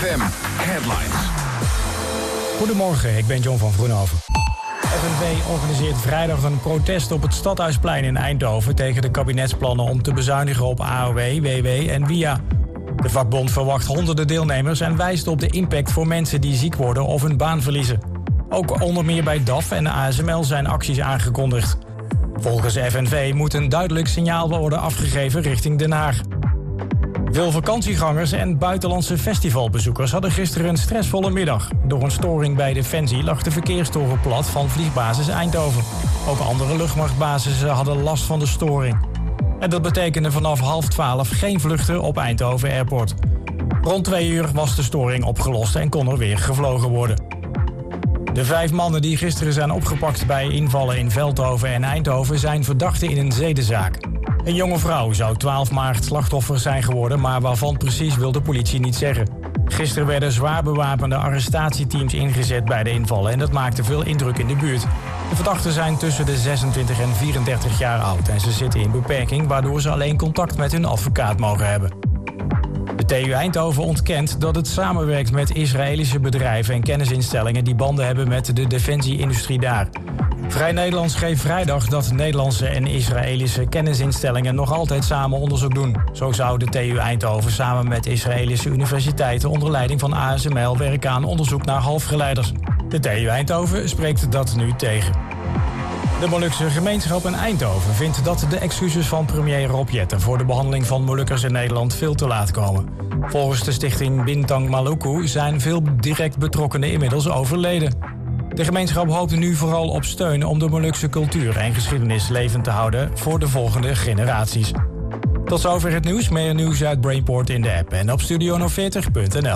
FM Headlines. Goedemorgen, ik ben John van Vroenhoven. FNV organiseert vrijdag een protest op het Stadhuisplein in Eindhoven tegen de kabinetsplannen om te bezuinigen op AOW, WW en WIA. De vakbond verwacht honderden deelnemers en wijst op de impact voor mensen die ziek worden of hun baan verliezen. Ook onder meer bij DAF en ASML zijn acties aangekondigd. Volgens FNV moet een duidelijk signaal worden afgegeven richting Den Haag. Veel vakantiegangers en buitenlandse festivalbezoekers hadden gisteren een stressvolle middag. Door een storing bij Defensie lag de verkeerstoren plat van vliegbasis Eindhoven. Ook andere luchtmachtbasissen hadden last van de storing. En dat betekende vanaf 11:30 geen vluchten op Eindhoven Airport. Rond 2 uur was de storing opgelost en kon er weer gevlogen worden. De 5 mannen die gisteren zijn opgepakt bij invallen in Veldhoven en Eindhoven zijn verdachten in een zedenzaak. Een jonge vrouw zou 12 maart slachtoffer zijn geworden, maar waarvan precies wil de politie niet zeggen. Gisteren werden zwaar bewapende arrestatieteams ingezet bij de invallen en dat maakte veel indruk in de buurt. De verdachten zijn tussen de 26 en 34 jaar oud en ze zitten in beperking, waardoor ze alleen contact met hun advocaat mogen hebben. De TU Eindhoven ontkent dat het samenwerkt met Israëlische bedrijven en kennisinstellingen die banden hebben met de defensieindustrie daar. Vrij Nederland schreef vrijdag dat Nederlandse en Israëlische kennisinstellingen nog altijd samen onderzoek doen. Zo zou de TU Eindhoven samen met Israëlische universiteiten onder leiding van ASML werken aan onderzoek naar halfgeleiders. De TU Eindhoven spreekt dat nu tegen. De Molukse gemeenschap in Eindhoven vindt dat de excuses van premier Rob Jetten voor de behandeling van Molukkers in Nederland veel te laat komen. Volgens de stichting Bintang Maluku zijn veel direct betrokkenen inmiddels overleden. De gemeenschap hoopt nu vooral op steun om de Molukse cultuur en geschiedenis levend te houden voor de volgende generaties. Tot zover het nieuws. Meer nieuws uit Brainport in de app en op studiono40.nl.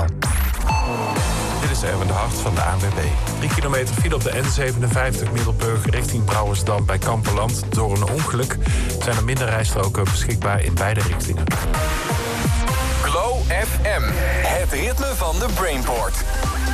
Dit is Erwin de Hart van de ANWB. 3 kilometer file op de N57 Middelburg richting Brouwersdam bij Kamperland. Door een ongeluk zijn er minder rijstroken beschikbaar in beide richtingen. Glow FM, het ritme van de Brainport.